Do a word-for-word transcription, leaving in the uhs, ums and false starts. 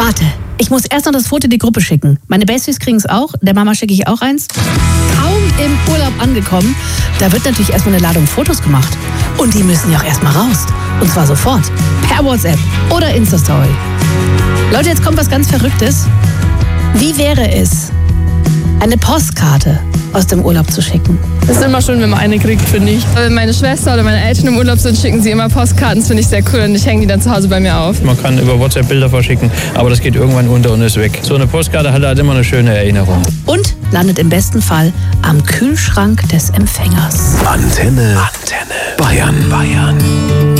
Warte, ich muss erst noch das Foto in die Gruppe schicken. Meine Besties kriegen es auch, der Mama schicke ich auch eins. Kaum im Urlaub angekommen, da wird natürlich erstmal eine Ladung Fotos gemacht. Und die müssen ja auch erstmal raus. Und zwar sofort. Per WhatsApp oder Insta-Story. Leute, jetzt kommt was ganz Verrücktes. Wie wäre es, eine Postkarte aus dem Urlaub zu schicken? Das ist immer schön, wenn man eine kriegt, finde ich. Wenn meine Schwester oder meine Eltern im Urlaub sind, schicken sie immer Postkarten. Das finde ich sehr cool und ich hänge die dann zu Hause bei mir auf. Man kann über WhatsApp Bilder verschicken, aber das geht irgendwann unter und ist weg. So eine Postkarte hat halt immer eine schöne Erinnerung. Und landet im besten Fall am Kühlschrank des Empfängers. Antenne, Antenne, Bayern, Bayern.